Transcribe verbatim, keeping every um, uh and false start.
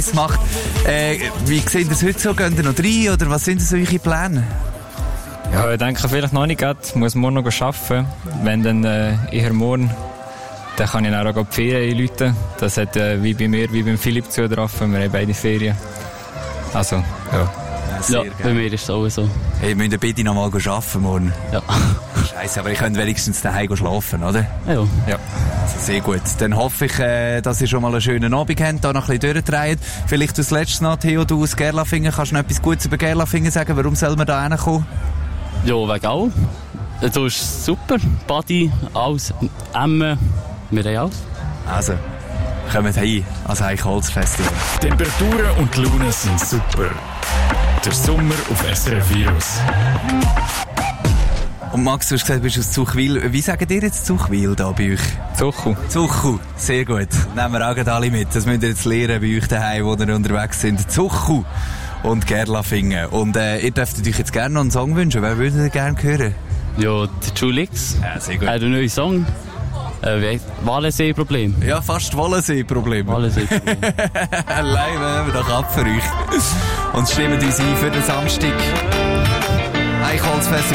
macht. Äh, wie sehen das heute so? Gehen ihr noch rein oder was sind so eure Pläne? Ja, ich denke vielleicht noch nicht. Ich muss morgen noch arbeiten. Wenn dann äh, eher morgen, dann kann ich dann auch die Ferien einläuten. Das hat äh, wie bei mir, wie beim Philipp zugetroffen. Wir haben beide Ferien. Also, ja. Ja, bei mir ist es auch so. Hey, wir müssen bitte noch mal arbeiten morgen. Ja. Scheiße, aber ich könnte wenigstens daheim schlafen, oder? Ja. Ja. Also sehr gut. Dann hoffe ich, äh, dass ihr schon mal einen schönen Abend habt, da noch ein bisschen durchdreht. Vielleicht das letzte noch, Theo, du aus Gerlafingen, kannst du noch etwas Gutes über Gerlafingen sagen? Warum soll man da hinkommen? Ja, wegen auch. Du bist super. Badi, alles, Emmen, wir haben alles. Also, kommt hin ans Eichholzfestival. Temperaturen und die Laune sind super. Der Sommer auf S R F Virus. Und Max, du hast gesagt, du bist aus Zuchwil. Wie sagen ihr jetzt Zuchwil da bei euch? Zuchu. Zuchu, sehr gut. Nehmen wir auch gerade alle mit. Das müsst ihr jetzt lernen bei euch daheim, wo ihr unterwegs sind. Zuchu und Gerlafingen. Und äh, ihr dürft euch jetzt gerne noch einen Song wünschen. Wer würdet ihr gerne hören? Ja, der Julix. Ja, sehr gut. Er hat einen neuen Song. Äh, Wallensee-Problem. Ja, fast Wallensee-Problem. Wallensee-Problem. Allein nehmen wir doch ab für euch. Und stimmen uns ein für den Samstag. Eichholzfestival.